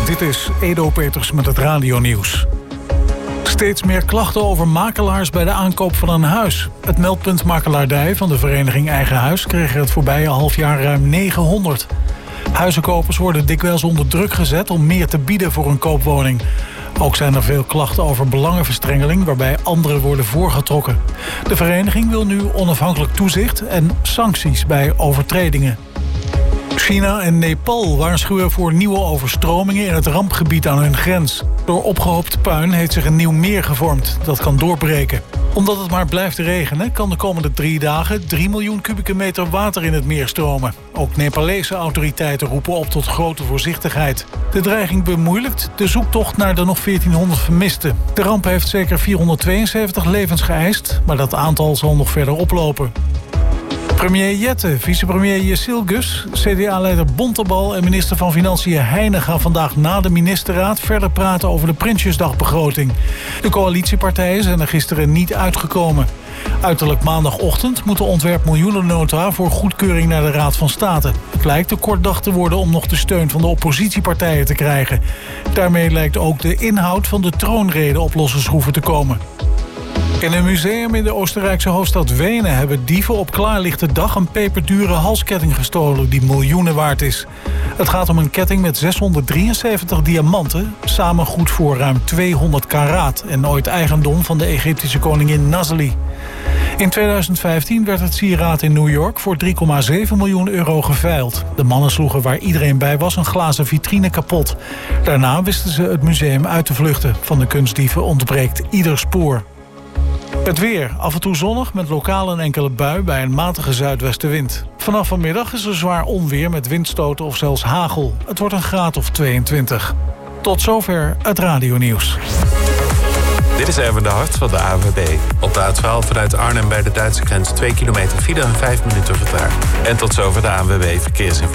Dit is Edo Peters met het radionieuws. Steeds meer klachten over makelaars bij de aankoop van een huis. Het meldpunt makelaardij van de vereniging Eigen Huis kreeg er het voorbije halfjaar ruim 900. Huizenkopers worden dikwijls onder druk gezet om meer te bieden voor een koopwoning. Ook zijn er veel klachten over belangenverstrengeling waarbij anderen worden voorgetrokken. De vereniging wil nu onafhankelijk toezicht en sancties bij overtredingen. China en Nepal waarschuwen voor nieuwe overstromingen in het rampgebied aan hun grens. Door opgehoopt puin heeft zich een nieuw meer gevormd. Dat kan doorbreken. Omdat het maar blijft regenen, kan de komende 3 dagen 3 miljoen kubieke meter water in het meer stromen. Ook Nepalese autoriteiten roepen op tot grote voorzichtigheid. De dreiging bemoeilijkt de zoektocht naar de nog 1400 vermisten. De ramp heeft zeker 472 levens geëist, maar dat aantal zal nog verder oplopen. Premier Jette, vicepremier Jezilgus, CDA-leider Bontebal en minister van Financiën Heijnen gaan vandaag na de ministerraad verder praten over de Prinsjesdagbegroting. De coalitiepartijen zijn er gisteren niet uitgekomen. Uiterlijk maandagochtend moet de ontwerp miljoenennota voor goedkeuring naar de Raad van State. Het lijkt een kort dag te worden om nog de steun van de oppositiepartijen te krijgen. Daarmee lijkt ook de inhoud van de troonrede op losse schroeven te komen. In een museum in de Oostenrijkse hoofdstad Wenen hebben dieven op klaarlichte dag een peperdure halsketting gestolen die miljoenen waard is. Het gaat om een ketting met 673 diamanten, samen goed voor ruim 200 karaat en ooit eigendom van de Egyptische koningin Nazli. In 2015 werd het sieraad in New York voor 3,7 miljoen euro geveild. De mannen sloegen waar iedereen bij was een glazen vitrine kapot. Daarna wisten ze het museum uit te vluchten. Van de kunstdieven ontbreekt ieder spoor. Het weer, af en toe zonnig met lokaal een enkele bui bij een matige zuidwestenwind. Vanaf vanmiddag is er zwaar onweer met windstoten of zelfs hagel. Het wordt een graad of 22. Tot zover het radionieuws. Dit is Erwin de Hart van de ANWB. Op de A12 vanuit Arnhem bij de Duitse grens 2 kilometer file en 5 minuten vertraging. En tot zover de ANWB Verkeersinformatie.